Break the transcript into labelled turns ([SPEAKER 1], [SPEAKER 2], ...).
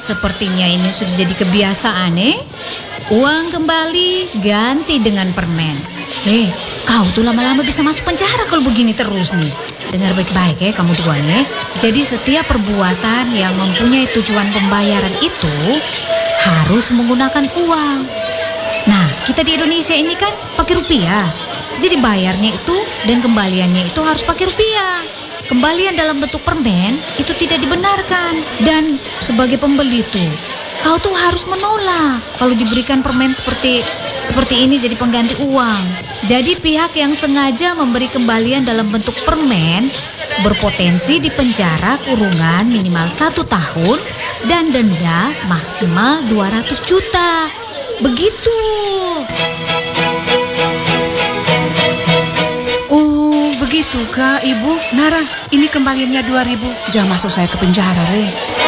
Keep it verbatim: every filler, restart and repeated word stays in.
[SPEAKER 1] sepertinya ini sudah jadi kebiasaan, eh? Uang kembali ganti dengan permen. Eh, kau tuh lama-lama bisa masuk penjara kalau begini terus nih. Dengar baik-baik ya kamu dua nih. Jadi setiap perbuatan yang mempunyai tujuan pembayaran itu harus menggunakan uang. Nah, kita di Indonesia ini kan pakai rupiah. Jadi bayarnya itu dan kembaliannya itu harus pakai rupiah. Kembalian dalam bentuk permen itu tidak dibenarkan. Dan sebagai pembeli tuh, kau tuh harus menolak kalau diberikan permen seperti seperti ini jadi pengganti uang. Jadi pihak yang sengaja memberi kembalian dalam bentuk permen berpotensi dipenjara kurungan minimal satu tahun dan denda maksimal dua ratus juta. Begitu.
[SPEAKER 2] Oh, begitu kah Ibu? Nara, ini kembaliannya dua ribu. Jangan masuk saya ke penjara, Re.